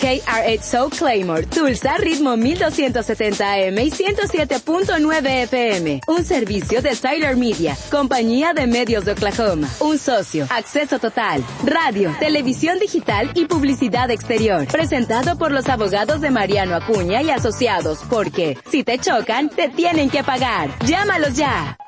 KRHO Claymore, Tulsa, ritmo 1270 AM y 107.9 FM. Un servicio de Tyler Media, compañía de medios de Oklahoma. Un socio, acceso total, radio, televisión digital y publicidad exterior. Presentado por los abogados de Mariano Acuña y Asociados, porque si te chocan, te tienen que pagar. Llámalos ya.